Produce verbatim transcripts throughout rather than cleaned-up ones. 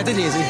arrêtez de niaiser.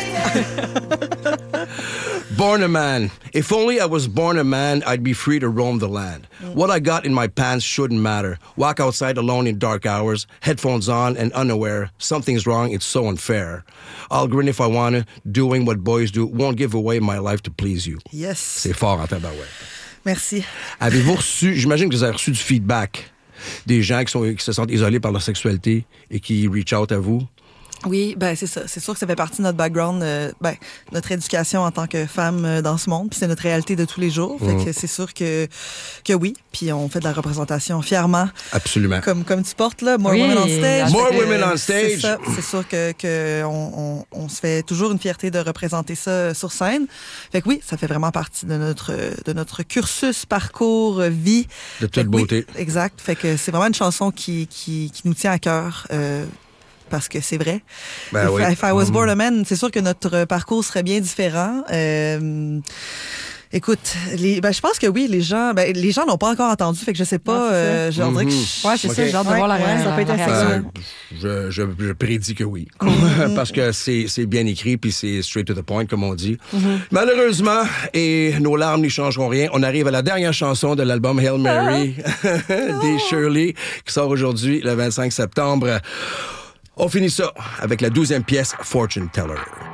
Born a man. If only I was born a man, I'd be free to roam the land. Mm. What I got in my pants shouldn't matter. Walk outside alone in dark hours, headphones on and unaware. Something's wrong, it's so unfair. I'll grin if I wanna, doing what boys do. Won't give away my life to please you. Yes. C'est fort en tabarouette. Merci. Avez-vous reçu, j'imagine que vous avez reçu du feedback des gens qui, sont, qui se sentent isolés par leur sexualité et qui reach out à vous? Oui, ben c'est ça. C'est sûr que ça fait partie de notre background, euh, ben notre éducation en tant que femme euh, dans ce monde, puis c'est notre réalité de tous les jours. Fait mmh. que c'est sûr que que oui, puis on fait de la représentation fièrement. Absolument. Comme comme tu portes là, More oui, Women on Stage. More Women on Stage. C'est ça. C'est sûr que que on, on on se fait toujours une fierté de représenter ça sur scène. Fait que oui, ça fait vraiment partie de notre de notre cursus, parcours, vie. De toute beauté. Oui, exact. Fait que c'est vraiment une chanson qui qui qui nous tient à cœur. Euh, parce que c'est vrai. Ben if, oui. if I was born a man, c'est sûr que notre parcours serait bien différent. Euh, écoute, les, ben, je pense que oui, les gens, ben, les gens n'ont pas encore entendu, fait que je sais pas. Ouais, euh, je, on dirait que je... Ouais, c'est okay. ça, j'ai hâte de ouais, voir la, ouais, la, ça peut être la réaction. Euh, je, je, je prédis que oui. Parce que c'est, c'est bien écrit, puis c'est straight to the point, comme on dit. Mm-hmm. Malheureusement, et nos larmes n'y changeront rien, on arrive à la dernière chanson de l'album Hail Mary des Shirley, qui sort aujourd'hui, le vingt-cinq septembre. On finit ça avec la douzième pièce, Fortune Teller.